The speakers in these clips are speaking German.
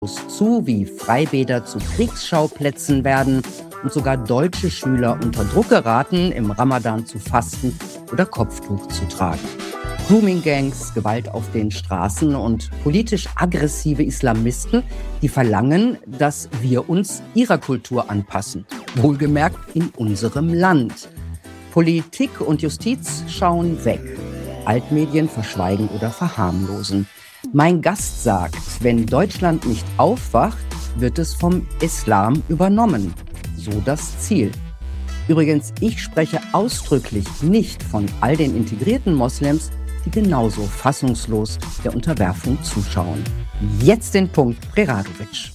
zu, wie Freibäder zu Kriegsschauplätzen werden und sogar deutsche Schüler unter Druck geraten, im Ramadan zu fasten oder Kopftuch zu tragen. Grooming-Gangs, Gewalt auf den Straßen und politisch aggressive Islamisten, die verlangen, dass wir uns ihrer Kultur anpassen. Wohlgemerkt in unserem Land. Politik und Justiz schauen weg. Altmedien verschweigen oder verharmlosen. Mein Gast sagt, wenn Deutschland nicht aufwacht, wird es vom Islam übernommen. So das Ziel. Übrigens, ich spreche ausdrücklich nicht von all den integrierten Moslems, die genauso fassungslos der Unterwerfung zuschauen. Jetzt den Punkt Preradovic.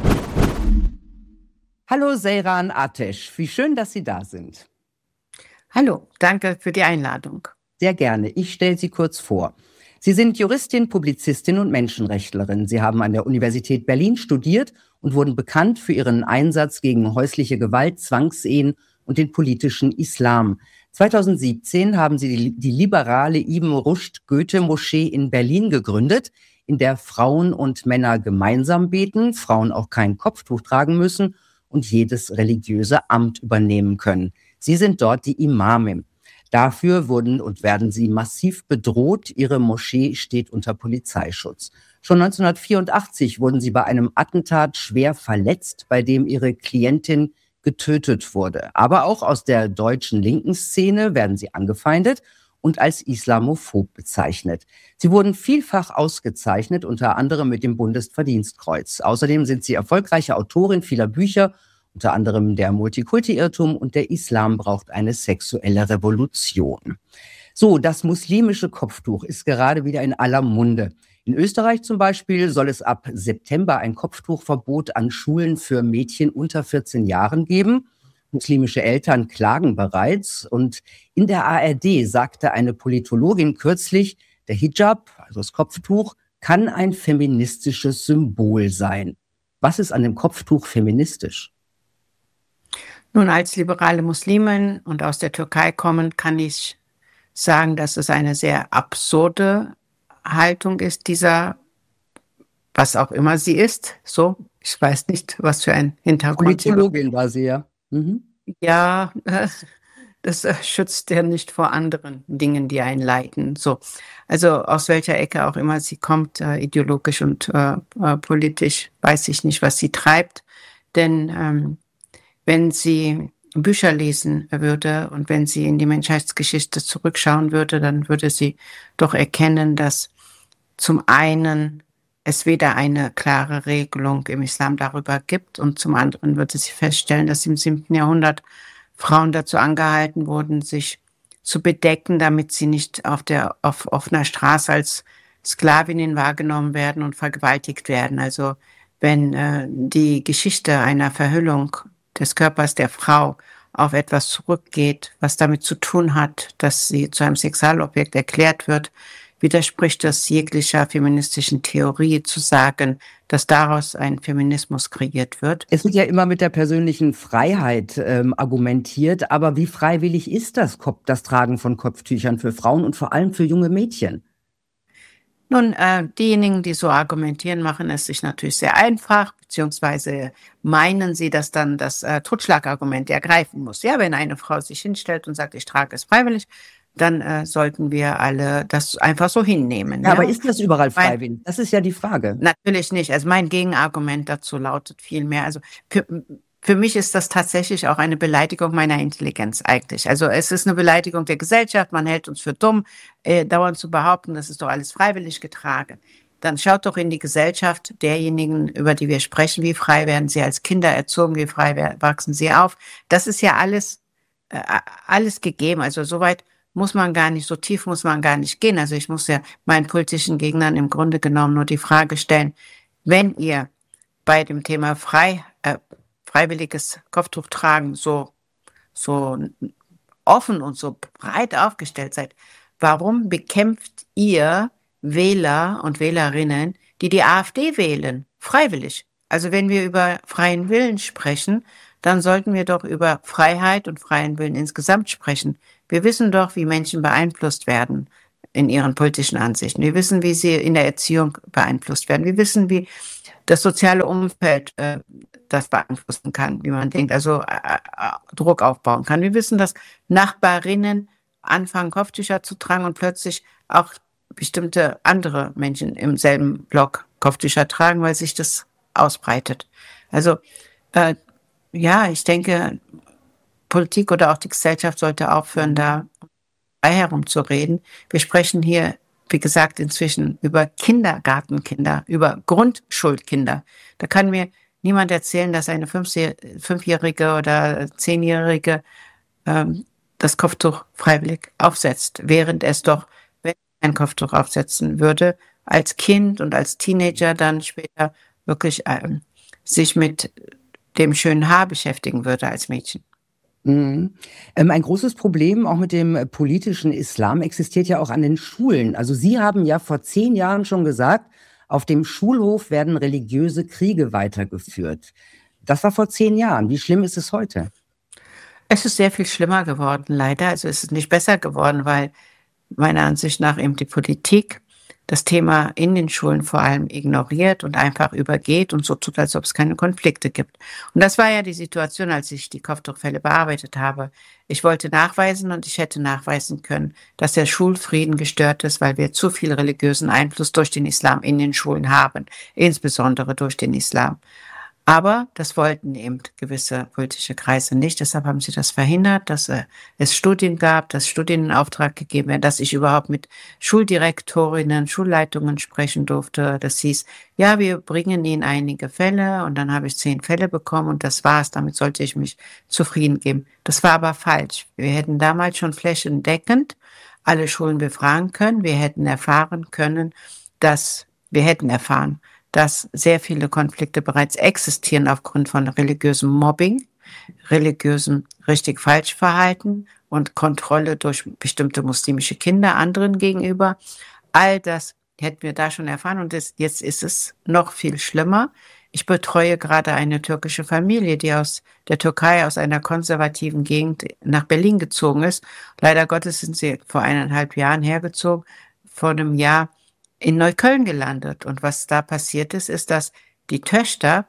Hallo Seyran Ateş, wie schön, dass Sie da sind. Hallo, danke für die Einladung. Sehr gerne. Ich stelle Sie kurz vor. Sie sind Juristin, Publizistin und Menschenrechtlerin. Sie haben an der Universität Berlin studiert und wurden bekannt für ihren Einsatz gegen häusliche Gewalt, Zwangsehen und den politischen Islam. 2017 haben Sie die liberale Ibn Rushd Goethe-Moschee in Berlin gegründet, in der Frauen und Männer gemeinsam beten, Frauen auch kein Kopftuch tragen müssen und jedes religiöse Amt übernehmen können. Sie sind dort die Imame. Dafür wurden und werden sie massiv bedroht. Ihre Moschee steht unter Polizeischutz. Schon 1984 wurden sie bei einem Attentat schwer verletzt, bei dem ihre Klientin getötet wurde. Aber auch aus der deutschen linken Szene werden sie angefeindet und als islamophob bezeichnet. Sie wurden vielfach ausgezeichnet, unter anderem mit dem Bundesverdienstkreuz. Außerdem sind sie erfolgreiche Autorin vieler Bücher, unter anderem der Multikulti-Irrtum und der Islam braucht eine sexuelle Revolution. So, das muslimische Kopftuch ist gerade wieder in aller Munde. In Österreich zum Beispiel soll es ab September ein Kopftuchverbot an Schulen für Mädchen unter 14 Jahren geben. Muslimische Eltern klagen bereits. Und in der ARD sagte eine Politologin kürzlich, der Hijab, also das Kopftuch, kann ein feministisches Symbol sein. Was ist an dem Kopftuch feministisch? Nun, als liberale Muslimin und aus der Türkei kommend, kann ich sagen, dass es eine sehr absurde Haltung ist, dieser, was auch immer sie ist. So, ich weiß nicht, was für ein Hintergrund. Politologin war sie, ja. Ja, das schützt ja nicht vor anderen Dingen, die einen leiten. So, also aus welcher Ecke auch immer sie kommt, ideologisch und politisch, weiß ich nicht, was sie treibt. Denn wenn sie Bücher lesen würde und wenn sie in die Menschheitsgeschichte zurückschauen würde, dann würde sie doch erkennen, dass zum einen es weder eine klare Regelung im Islam darüber gibt und zum anderen würde sie feststellen, dass im 7. Jahrhundert Frauen dazu angehalten wurden, sich zu bedecken, damit sie nicht auf offener Straße als Sklavinnen wahrgenommen werden und vergewaltigt werden. Also wenn die Geschichte einer Verhüllung des Körpers der Frau auf etwas zurückgeht, was damit zu tun hat, dass sie zu einem Sexualobjekt erklärt wird, widerspricht das jeglicher feministischen Theorie zu sagen, dass daraus ein Feminismus kreiert wird. Es wird ja immer mit der persönlichen Freiheit argumentiert, aber wie freiwillig ist das Tragen von Kopftüchern für Frauen und vor allem für junge Mädchen? Nun, diejenigen, die so argumentieren, machen es sich natürlich sehr einfach, beziehungsweise meinen sie, dass dann das Totschlagargument ergreifen muss. Ja, wenn eine Frau sich hinstellt und sagt, ich trage es freiwillig, dann sollten wir alle das einfach so hinnehmen. Ja, aber ist das überall freiwillig? Das ist ja die Frage. Natürlich nicht. Also mein Gegenargument dazu lautet vielmehr, also für mich ist das tatsächlich auch eine Beleidigung meiner Intelligenz eigentlich. Also es ist eine Beleidigung der Gesellschaft, man hält uns für dumm, dauernd zu behaupten, das ist doch alles freiwillig getragen. Dann schaut doch in die Gesellschaft derjenigen, über die wir sprechen, wie frei werden sie als Kinder erzogen, wie frei wachsen sie auf. Das ist ja alles gegeben. Also soweit muss man gar nicht, so tief muss man gar nicht gehen. Also ich muss ja meinen politischen Gegnern im Grunde genommen nur die Frage stellen, wenn ihr bei dem Thema freiwilliges Kopftuch tragen so offen und so breit aufgestellt seid, warum bekämpft ihr Wähler und Wählerinnen, die AfD wählen, freiwillig? Also wenn wir über freien Willen sprechen, dann sollten wir doch über Freiheit und freien Willen insgesamt sprechen. Wir wissen doch, wie Menschen beeinflusst werden in ihren politischen Ansichten. Wir wissen, wie sie in der Erziehung beeinflusst werden. Wir wissen, wie das soziale Umfeld das beeinflussen kann, wie man denkt, also Druck aufbauen kann. Wir wissen, dass Nachbarinnen anfangen, Kopftücher zu tragen und plötzlich auch bestimmte andere Menschen im selben Block Kopftücher tragen, weil sich das ausbreitet. Also äh, ja, ich denke, Politik oder auch die Gesellschaft sollte aufhören, da frei herumzureden. Wir sprechen hier, wie gesagt, inzwischen über Kindergartenkinder, über Grundschulkinder. Da kann mir niemand erzählen, dass eine Fünfjährige oder Zehnjährige das Kopftuch freiwillig aufsetzt, während es doch, wenn ein Kopftuch aufsetzen würde, als Kind und als Teenager dann später wirklich sich mit dem schönen Haar beschäftigen würde als Mädchen. Mhm. Ein großes Problem auch mit dem politischen Islam existiert ja auch an den Schulen. Also Sie haben ja vor 10 Jahren schon gesagt, auf dem Schulhof werden religiöse Kriege weitergeführt. Das war vor 10 Jahren. Wie schlimm ist es heute? Es ist sehr viel schlimmer geworden, leider. Also es ist nicht besser geworden, weil meiner Ansicht nach eben die Politik das Thema in den Schulen vor allem ignoriert und einfach übergeht und so tut, als ob es keine Konflikte gibt. Und das war ja die Situation, als ich die Kopftuchfälle bearbeitet habe. Ich wollte nachweisen und ich hätte nachweisen können, dass der Schulfrieden gestört ist, weil wir zu viel religiösen Einfluss durch den Islam in den Schulen haben, insbesondere durch den Islam. Aber das wollten eben gewisse politische Kreise nicht. Deshalb haben sie das verhindert, dass es Studien gab, dass Studien in Auftrag gegeben werden, dass ich überhaupt mit Schuldirektorinnen, Schulleitungen sprechen durfte. Das hieß, ja, wir bringen Ihnen einige Fälle und dann habe ich 10 Fälle bekommen und das war's. Damit sollte ich mich zufrieden geben. Das war aber falsch. Wir hätten damals schon flächendeckend alle Schulen befragen können. Wir hätten erfahren können, wir hätten erfahren, dass sehr viele Konflikte bereits existieren aufgrund von religiösem Mobbing, religiösem Richtig-Falsch-Verhalten und Kontrolle durch bestimmte muslimische Kinder anderen gegenüber. All das hätten wir da schon erfahren und jetzt ist es noch viel schlimmer. Ich betreue gerade eine türkische Familie, die aus der Türkei, aus einer konservativen Gegend nach Berlin gezogen ist. Leider Gottes sind sie vor 1,5 Jahren hergezogen, vor einem Jahr in Neukölln gelandet. Und was da passiert ist, ist, dass die Töchter,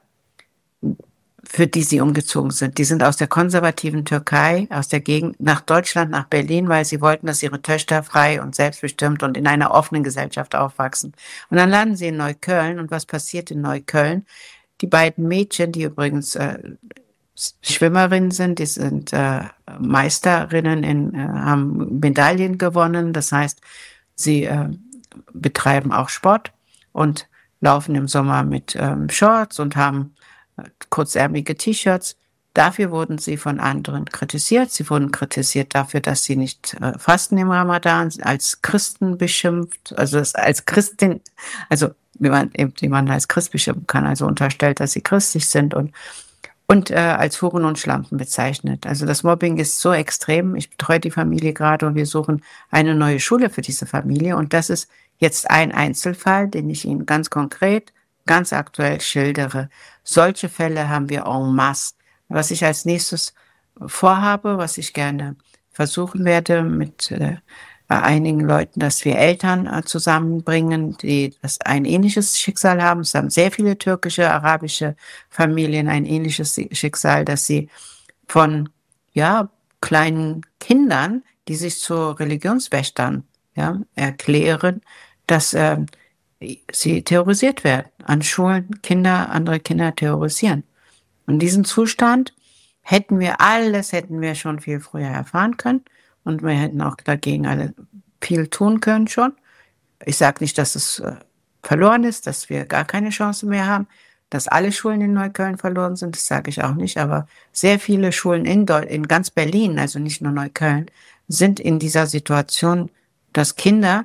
für die sie umgezogen sind, die sind aus der konservativen Türkei, aus der Gegend nach Deutschland, nach Berlin, weil sie wollten, dass ihre Töchter frei und selbstbestimmt und in einer offenen Gesellschaft aufwachsen. Und dann landen sie in Neukölln. Und was passiert in Neukölln? Die beiden Mädchen, die übrigens Schwimmerinnen sind, die sind Meisterinnen, haben Medaillen gewonnen. Das heißt, sie betreiben auch Sport und laufen im Sommer mit Shorts und haben kurzärmelige T-Shirts. Dafür wurden sie von anderen kritisiert. Sie wurden kritisiert dafür, dass sie nicht fasten im Ramadan, als Christen beschimpft, also als Christin, also wie man eben jemanden als Christ beschimpfen kann, also unterstellt, dass sie christlich sind und als Huren und Schlampen bezeichnet. Also das Mobbing ist so extrem. Ich betreue die Familie gerade und wir suchen eine neue Schule für diese Familie. Und das ist jetzt ein Einzelfall, den ich Ihnen ganz konkret, ganz aktuell schildere. Solche Fälle haben wir en masse. Was ich als nächstes vorhabe, was ich gerne versuchen werde mit einigen Leuten, dass wir Eltern zusammenbringen, die das ein ähnliches Schicksal haben. Es haben sehr viele türkische, arabische Familien ein ähnliches Schicksal, dass sie von kleinen Kindern, die sich zu Religionswächtern erklären, dass sie terrorisiert werden. An Schulen andere Kinder terrorisieren. Und diesen Zustand hätten wir schon viel früher erfahren können. Und wir hätten auch dagegen alle viel tun können schon. Ich sage nicht, dass es verloren ist, dass wir gar keine Chance mehr haben, dass alle Schulen in Neukölln verloren sind, das sage ich auch nicht. Aber sehr viele Schulen in ganz Berlin, also nicht nur Neukölln, sind in dieser Situation, dass Kinder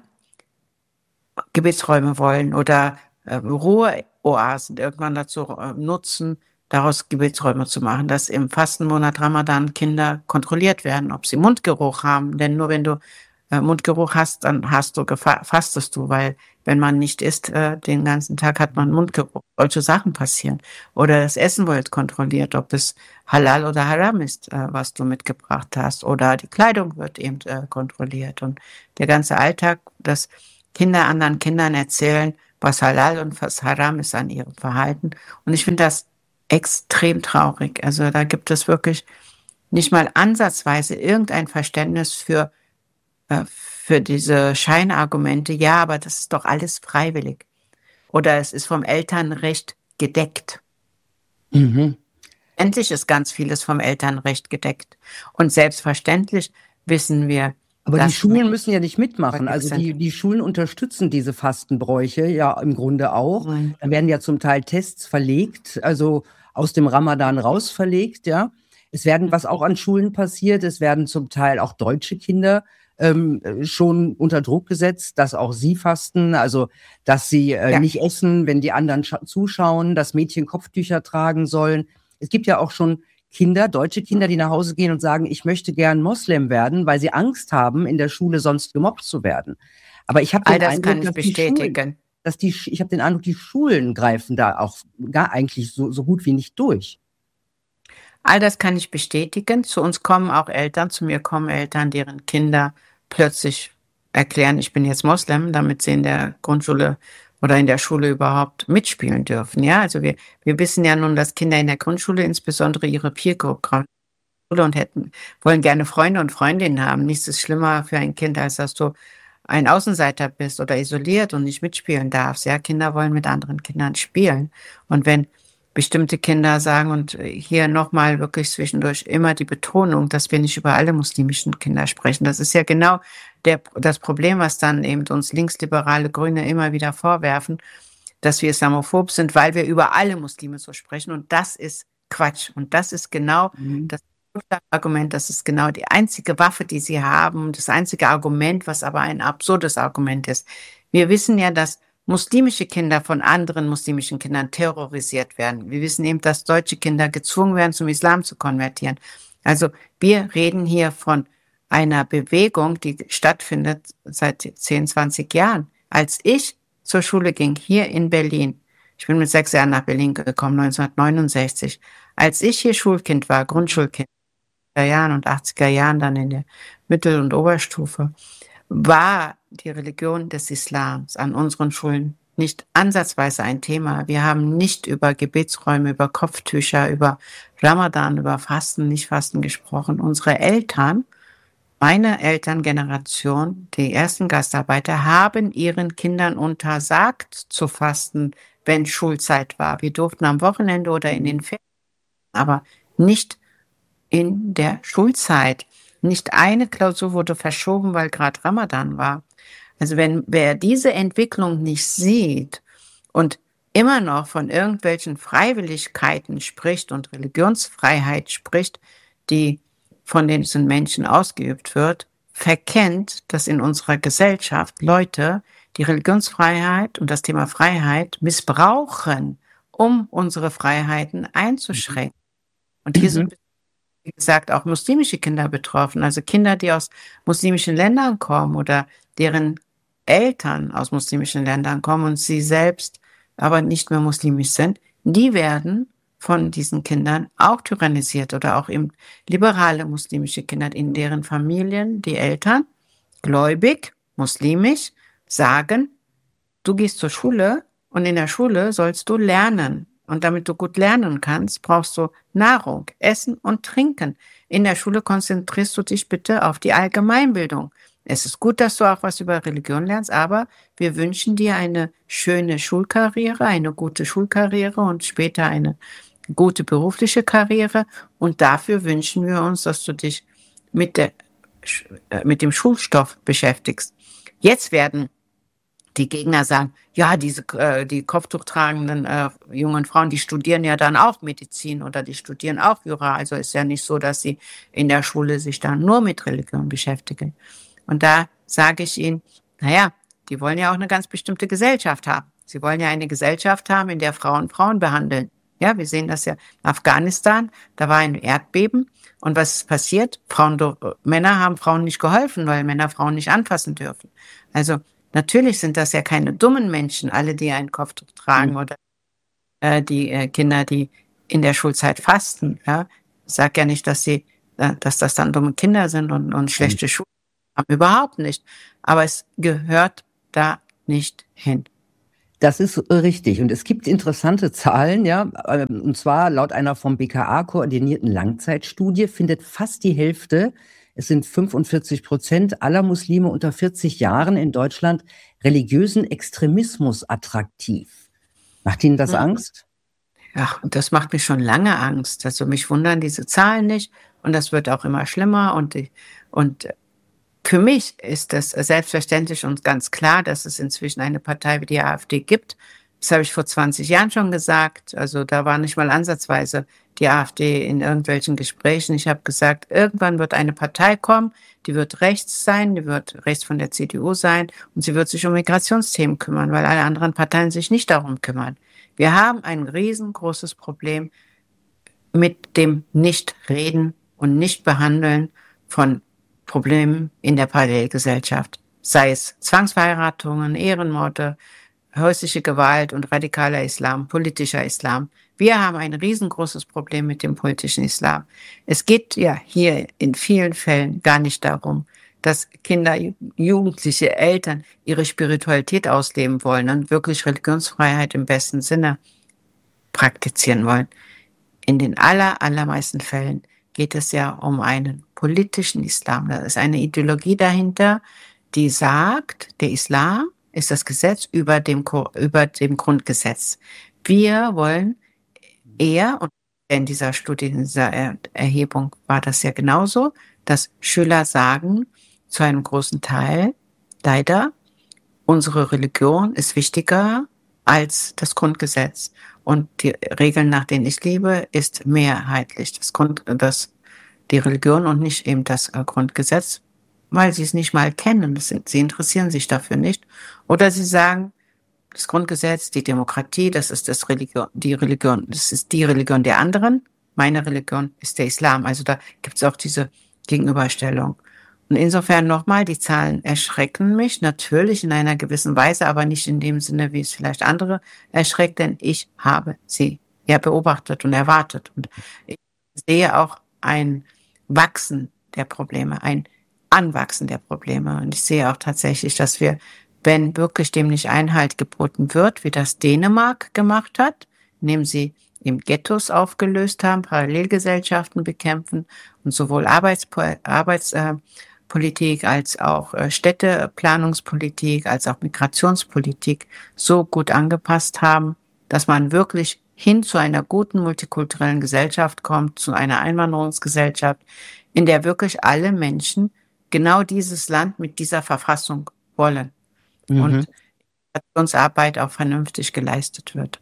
Gebetsräume wollen oder Ruheoasen irgendwann dazu nutzen, daraus Gebetsräume zu machen, dass im Fastenmonat Ramadan Kinder kontrolliert werden, ob sie Mundgeruch haben. Denn nur wenn du Mundgeruch hast, dann fastest du, weil wenn man nicht isst, den ganzen Tag hat man Mundgeruch. Solche Sachen passieren. Oder das Essen wird kontrolliert, ob es halal oder haram ist, was du mitgebracht hast. Oder die Kleidung wird eben kontrolliert. Und der ganze Alltag, dass Kinder anderen Kindern erzählen, was halal und was haram ist an ihrem Verhalten. Und ich finde das extrem traurig. Also da gibt es wirklich nicht mal ansatzweise irgendein Verständnis für diese Scheinargumente. Ja, aber das ist doch alles freiwillig. Oder es ist vom Elternrecht gedeckt. Mhm. Endlich ist ganz vieles vom Elternrecht gedeckt. Und selbstverständlich wissen wir, Aber die dass Schulen müssen ja nicht mitmachen. Menschen Also sind. die Schulen unterstützen diese Fastenbräuche ja im Grunde auch. Mhm. Da werden ja zum Teil Tests verlegt, also aus dem Ramadan raus verlegt, ja. Es werden, was auch an Schulen passiert, es werden zum Teil auch deutsche Kinder schon unter Druck gesetzt, dass auch sie fasten, also dass sie Ja, nicht essen, wenn die anderen zuschauen, dass Mädchen Kopftücher tragen sollen. Es gibt ja auch schon Kinder, deutsche Kinder, die nach Hause gehen und sagen, ich möchte gern Moslem werden, weil sie Angst haben, in der Schule sonst gemobbt zu werden. Aber ich habe all den das kann Eindruck, ich bestätigen. ich habe den Eindruck, die Schulen greifen da auch gar eigentlich so gut wie nicht durch. All das kann ich bestätigen. Zu uns kommen auch Eltern, zu mir kommen Eltern, deren Kinder plötzlich erklären, ich bin jetzt Moslem, damit sie in der Grundschule oder in der Schule überhaupt mitspielen dürfen. Ja, also wir wissen ja nun, dass Kinder in der Grundschule insbesondere ihre Peer Group und wollen gerne Freunde und Freundinnen haben. Nichts ist schlimmer für ein Kind, als dass du ein Außenseiter bist oder isoliert und nicht mitspielen darfst. Ja, Kinder wollen mit anderen Kindern spielen. Und wenn bestimmte Kinder sagen, und hier nochmal wirklich zwischendurch immer die Betonung, dass wir nicht über alle muslimischen Kinder sprechen. Das ist ja genau das Problem, was dann eben uns linksliberale Grüne immer wieder vorwerfen, dass wir islamophob sind, weil wir über alle Muslime so sprechen. Und das ist Quatsch. Und das ist genau Mhm. das Argument, das ist genau die einzige Waffe, die sie haben, das einzige Argument, was aber ein absurdes Argument ist. Wir wissen ja, dass muslimische Kinder von anderen muslimischen Kindern terrorisiert werden. Wir wissen eben, dass deutsche Kinder gezwungen werden, zum Islam zu konvertieren. Also wir reden hier von einer Bewegung, die stattfindet seit 10, 20 Jahren. Als ich zur Schule ging, hier in Berlin, ich bin mit 6 Jahren nach Berlin gekommen, 1969, als ich hier Schulkind war, Grundschulkind, Jahren und 80er Jahren dann in der Mittel- und Oberstufe, war die Religion des Islams an unseren Schulen nicht ansatzweise ein Thema. Wir haben nicht über Gebetsräume, über Kopftücher, über Ramadan, über Fasten, Nicht-Fasten gesprochen. Unsere Eltern, meine Elterngeneration, die ersten Gastarbeiter, haben ihren Kindern untersagt zu fasten, wenn Schulzeit war. Wir durften am Wochenende oder in den Ferien, aber nicht in der Schulzeit. Nicht eine Klausur wurde verschoben, weil gerade Ramadan war. Also wer diese Entwicklung nicht sieht und immer noch von irgendwelchen Freiwilligkeiten spricht und Religionsfreiheit spricht, die von diesen Menschen ausgeübt wird, verkennt, dass in unserer Gesellschaft Leute die Religionsfreiheit und das Thema Freiheit missbrauchen, um unsere Freiheiten einzuschränken. Und hier Mhm. sind, wie gesagt, auch muslimische Kinder betroffen, also Kinder, die aus muslimischen Ländern kommen oder deren Eltern aus muslimischen Ländern kommen und sie selbst aber nicht mehr muslimisch sind, die werden von diesen Kindern auch tyrannisiert oder auch eben liberale muslimische Kinder, in deren Familien die Eltern gläubig, muslimisch sagen, du gehst zur Schule und in der Schule sollst du lernen. Und damit du gut lernen kannst, brauchst du Nahrung, Essen und Trinken. In der Schule konzentrierst du dich bitte auf die Allgemeinbildung. Es ist gut, dass du auch was über Religion lernst, aber wir wünschen dir eine schöne Schulkarriere, eine gute Schulkarriere und später eine gute berufliche Karriere. Und dafür wünschen wir uns, dass du dich mit mit dem Schulstoff beschäftigst. Jetzt werden die Gegner sagen, ja, die Kopftuch tragenden jungen Frauen, die studieren ja dann auch Medizin oder die studieren auch Jura. Also ist ja nicht so, dass sie in der Schule sich dann nur mit Religion beschäftigen. Und da sage ich ihnen, naja, die wollen ja auch eine ganz bestimmte Gesellschaft haben. Sie wollen ja eine Gesellschaft haben, in der Frauen Frauen behandeln. Ja, wir sehen das ja in Afghanistan, da war ein Erdbeben. Und was ist passiert? Männer haben Frauen nicht geholfen, weil Männer Frauen nicht anfassen dürfen. Also natürlich sind das ja keine dummen Menschen, alle, die ein Kopftuch tragen oder die Kinder, die in der Schulzeit fasten. Ja, ich sage ja nicht, dass das dann dumme Kinder sind und schlechte Schulen haben, überhaupt nicht. Aber es gehört da nicht hin. Das ist richtig. Und es gibt interessante Zahlen, ja. Und zwar laut einer vom BKA koordinierten Langzeitstudie findet fast die Hälfte, es sind 45% aller Muslime unter 40 Jahren in Deutschland, religiösen Extremismus attraktiv. Macht Ihnen das Hm. Angst? Ja, und das macht mir schon lange Angst. Also mich wundern diese Zahlen nicht und das wird auch immer schlimmer und für mich ist es selbstverständlich und ganz klar, dass es inzwischen eine Partei wie die AfD gibt. Das habe ich vor 20 Jahren schon gesagt. Also da war nicht mal ansatzweise die AfD in irgendwelchen Gesprächen. Ich habe gesagt, irgendwann wird eine Partei kommen, die wird rechts sein, die wird rechts von der CDU sein und sie wird sich um Migrationsthemen kümmern, weil alle anderen Parteien sich nicht darum kümmern. Wir haben ein riesengroßes Problem mit dem Nichtreden und Nichtbehandeln von Problemen in der Parallelgesellschaft, sei es Zwangsverheiratungen, Ehrenmorde, häusliche Gewalt und radikaler Islam, politischer Islam. Wir haben ein riesengroßes Problem mit dem politischen Islam. Es geht ja hier in vielen Fällen gar nicht darum, dass Kinder, Jugendliche, Eltern ihre Spiritualität ausleben wollen und wirklich Religionsfreiheit im besten Sinne praktizieren wollen. In den allermeisten Fällen geht es ja um einen politischen Islam. Da ist eine Ideologie dahinter, die sagt, der Islam ist das Gesetz über dem Grundgesetz. Wir wollen eher, und in dieser Studie, in dieser Erhebung war das ja genauso, dass Schüler sagen, zu einem großen Teil, leider, unsere Religion ist wichtiger als das Grundgesetz. Und die Regeln, nach denen ich lebe, ist mehrheitlich die Religion und nicht eben das Grundgesetz, weil sie es nicht mal kennen. Sie interessieren sich dafür nicht. Oder sie sagen, das Grundgesetz, die Demokratie, das ist das Religion, das ist die Religion der anderen. Meine Religion ist der Islam. Also da gibt es auch diese Gegenüberstellung. Und insofern nochmal, die Zahlen erschrecken mich natürlich in einer gewissen Weise, aber nicht in dem Sinne, wie es vielleicht andere erschreckt, denn ich habe sie ja beobachtet und erwartet. Und ich sehe auch ein Wachsen der Probleme, ein Anwachsen der Probleme. Und ich sehe auch tatsächlich, dass wir, wenn wirklich dem nicht Einhalt geboten wird, wie das Dänemark gemacht hat, indem sie eben Ghettos aufgelöst haben, Parallelgesellschaften bekämpfen und sowohl Politik als auch Städteplanungspolitik, als auch Migrationspolitik so gut angepasst haben, dass man wirklich hin zu einer guten multikulturellen Gesellschaft kommt, zu einer Einwanderungsgesellschaft, in der wirklich alle Menschen genau dieses Land mit dieser Verfassung wollen und Migrationsarbeit auch vernünftig geleistet wird.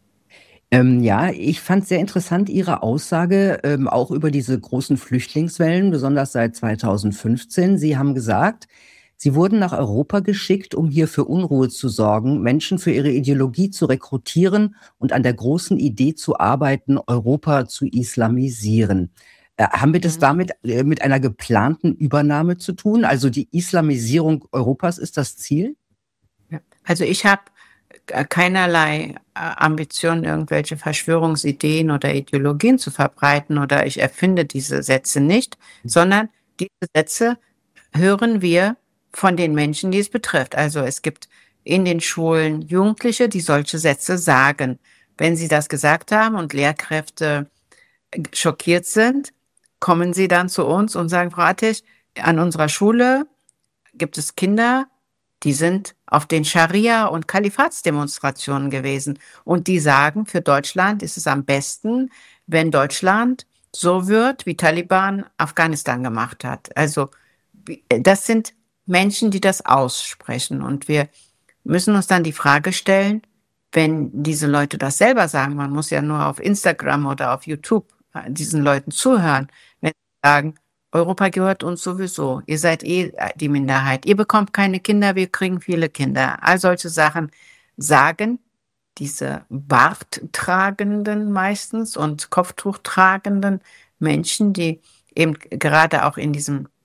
Ja, ich fand sehr interessant Ihre Aussage, auch über diese großen Flüchtlingswellen, besonders seit 2015. Sie haben gesagt, Sie wurden nach Europa geschickt, um hier für Unruhe zu sorgen, Menschen für ihre Ideologie zu rekrutieren und an der großen Idee zu arbeiten, Europa zu islamisieren. Haben wir das damit mit einer geplanten Übernahme zu tun? Also die Islamisierung Europas ist das Ziel? Ja. Also ich habe keinerlei Ambition, irgendwelche Verschwörungsideen oder Ideologien zu verbreiten oder ich erfinde diese Sätze nicht, sondern diese Sätze hören wir von den Menschen, die es betrifft. Also es gibt in den Schulen Jugendliche, die solche Sätze sagen. Wenn sie das gesagt haben und Lehrkräfte schockiert sind, kommen sie dann zu uns und sagen, Frau Attig, an unserer Schule gibt es Kinder, die sind auf den Scharia- und Kalifatsdemonstrationen gewesen. Und die sagen, für Deutschland ist es am besten, wenn Deutschland so wird, wie Taliban Afghanistan gemacht hat. Also das sind Menschen, die das aussprechen. Und wir müssen uns dann die Frage stellen, wenn diese Leute das selber sagen, man muss ja nur auf Instagram oder auf YouTube diesen Leuten zuhören, wenn sie sagen, Europa gehört uns sowieso. Ihr seid eh die Minderheit. Ihr bekommt keine Kinder, wir kriegen viele Kinder. All solche Sachen sagen diese barttragenden meistens und Kopftuchtragenden Menschen, die eben gerade auch in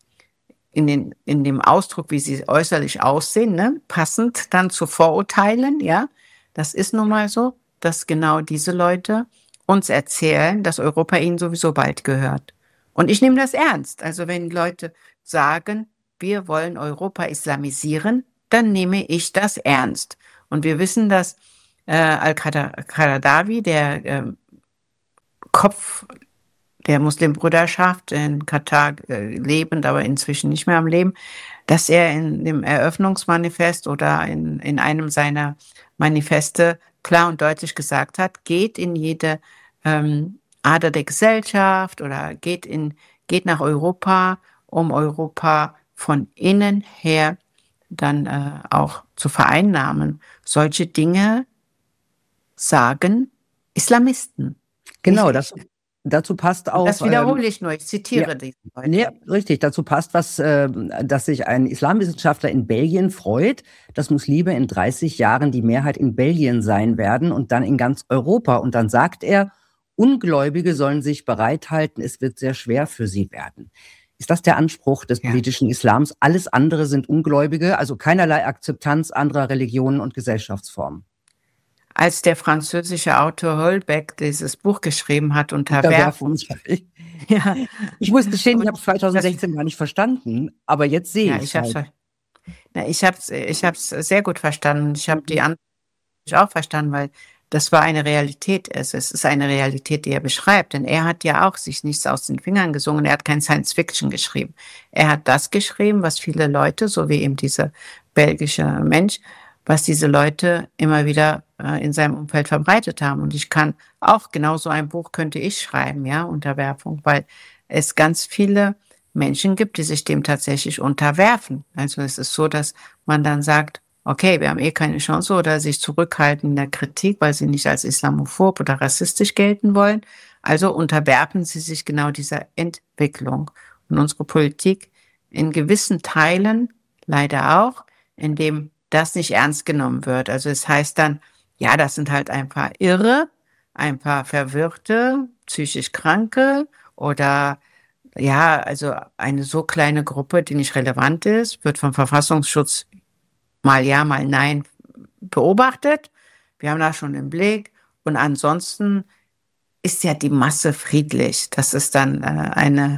dem Ausdruck, wie sie äußerlich aussehen, ne, passend dann zu Vorurteilen, ja. Das ist nun mal so, dass genau diese Leute uns erzählen, dass Europa ihnen sowieso bald gehört. Und ich nehme das ernst. Also wenn Leute sagen, wir wollen Europa islamisieren, dann nehme ich das ernst. Und wir wissen, dass Al-Qaradawi, der Kopf der Muslimbruderschaft in Katar lebend, aber inzwischen nicht mehr am Leben, dass er in dem Eröffnungsmanifest oder in einem seiner Manifeste klar und deutlich gesagt hat, geht in jede Ader der Gesellschaft oder geht nach Europa, um Europa von innen her dann auch zu vereinnahmen. Solche Dinge sagen Islamisten, nicht Genau, ich. dazu passt Und das auch, wiederhole ich nur, ich ja, zitiere diese nee, Leute. richtig, dazu passt dass sich ein Islamwissenschaftler in Belgien freut, dass Muslime in 30 Jahren die Mehrheit in Belgien sein werden und dann in ganz Europa. Und dann sagt er, Ungläubige sollen sich bereithalten, es wird sehr schwer für sie werden. Ist das der Anspruch des Ja. politischen Islams? Alles andere sind Ungläubige, also keinerlei Akzeptanz anderer Religionen und Gesellschaftsformen. Als der französische Autor Holbeck dieses Buch geschrieben hat, Unterwerfung. Unterwerfung, ja, Ich muss gestehen, ich und habe es das, 2016 gar nicht verstanden, aber jetzt sehe ja, ich es halt. ich hab's sehr gut verstanden. Ich habe die Antwort auch verstanden, weil das war eine Realität. Es ist eine Realität, die er beschreibt, denn er hat ja auch sich nichts aus den Fingern gesungen. Er hat kein Science Fiction geschrieben. Er hat das geschrieben, was viele Leute, so wie eben dieser belgische Mensch, was diese Leute immer wieder in seinem Umfeld verbreitet haben. Und ich kann auch genau so ein Buch könnte ich schreiben, ja, Unterwerfung, weil es ganz viele Menschen gibt, die sich dem tatsächlich unterwerfen. Also es ist so, dass man dann sagt, okay, wir haben eh keine Chance oder sich zurückhalten in der Kritik, weil sie nicht als islamophob oder rassistisch gelten wollen. Also unterwerfen sie sich genau dieser Entwicklung. Und unsere Politik in gewissen Teilen leider auch, indem das nicht ernst genommen wird. Also es heißt dann, ja, das sind halt ein paar Irre, ein paar Verwirrte, psychisch Kranke oder ja, also eine so kleine Gruppe, die nicht relevant ist, wird vom Verfassungsschutz mal ja, mal nein beobachtet. Wir haben das schon im Blick. Und ansonsten ist ja die Masse friedlich. Das ist dann eine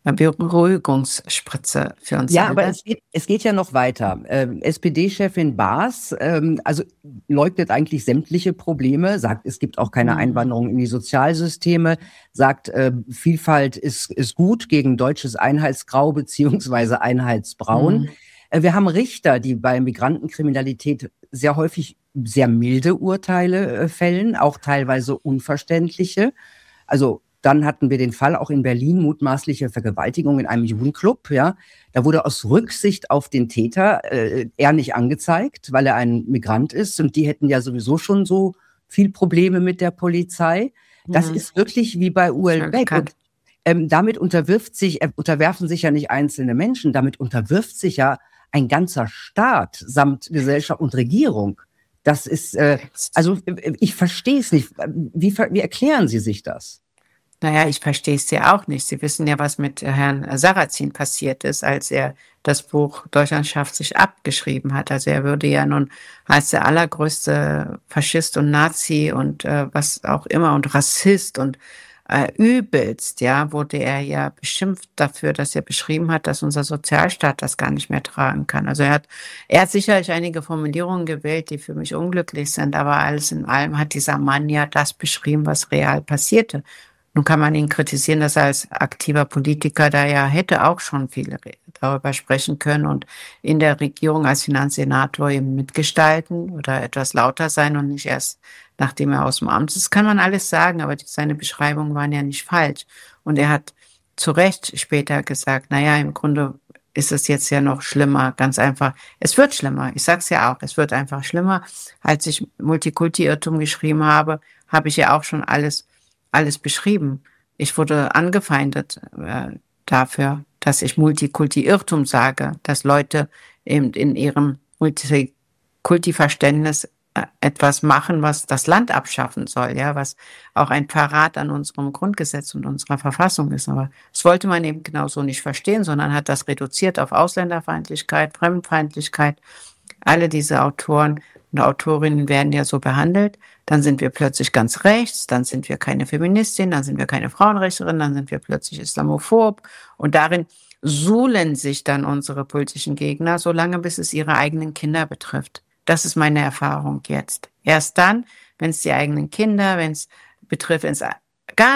Beruhigungsspritze für uns Ja, aber alle. es geht ja noch weiter. SPD-Chefin Baas, also leugnet eigentlich sämtliche Probleme, sagt, es gibt auch keine Mhm. Einwanderung in die Sozialsysteme, sagt, Vielfalt ist gut gegen deutsches Einheitsgrau beziehungsweise Einheitsbraun. Mhm. Wir haben Richter, die bei Migrantenkriminalität sehr häufig sehr milde Urteile fällen, auch teilweise unverständliche. Also dann hatten wir den Fall auch in Berlin, mutmaßliche Vergewaltigung in einem Jugendclub. Ja, da wurde aus Rücksicht auf den Täter er nicht angezeigt, weil er ein Migrant ist und die hätten ja sowieso schon so viel Probleme mit der Polizei. Das Mhm. ist wirklich wie bei Ist Uel mir Beck. Und bekannt. damit unterwerfen sich ja nicht einzelne Menschen, damit unterwirft sich ja ein ganzer Staat samt Gesellschaft und Regierung. Das ist, also ich verstehe es nicht. Wie erklären Sie sich das? Naja, ich verstehe es ja auch nicht. Sie wissen ja, was mit Herrn Sarrazin passiert ist, als er das Buch Deutschland schafft sich abgeschrieben hat. Also er würde ja nun als der allergrößte Faschist und Nazi und was auch immer und Rassist und übelst, ja, wurde er ja beschimpft dafür, dass er beschrieben hat, dass unser Sozialstaat das gar nicht mehr tragen kann. Also er hat sicherlich einige Formulierungen gewählt, die für mich unglücklich sind, aber alles in allem hat dieser Mann ja das beschrieben, was real passierte. Nun kann man ihn kritisieren, dass er als aktiver Politiker da ja hätte auch schon viel darüber sprechen können und in der Regierung als Finanzsenator eben mitgestalten oder etwas lauter sein und nicht erst nachdem er aus dem Amt ist. Das kann man alles sagen, aber seine Beschreibungen waren ja nicht falsch. Und er hat zu Recht später gesagt, naja, im Grunde ist es jetzt ja noch schlimmer, ganz einfach. Es wird schlimmer. Ich sag's ja auch, es wird einfach schlimmer. Als ich Multikulti-Irrtum geschrieben habe, habe ich ja auch schon alles beschrieben. Ich wurde angefeindet dafür, dass ich Multikulti-Irrtum sage, dass Leute eben in ihrem Multikulti-Verständnis etwas machen, was das Land abschaffen soll, ja, was auch ein Verrat an unserem Grundgesetz und unserer Verfassung ist. Aber das wollte man eben genauso nicht verstehen, sondern hat das reduziert auf Ausländerfeindlichkeit, Fremdenfeindlichkeit. Alle diese Autoren und Autorinnen werden ja so behandelt. Dann sind wir plötzlich ganz rechts, dann sind wir keine Feministin, dann sind wir keine Frauenrechtlerin, dann sind wir plötzlich islamophob. Und darin suhlen sich dann unsere politischen Gegner, solange bis es ihre eigenen Kinder betrifft. Das ist meine Erfahrung jetzt. Erst dann, wenn es die eigenen Kinder, wenn es betrifft, wenn es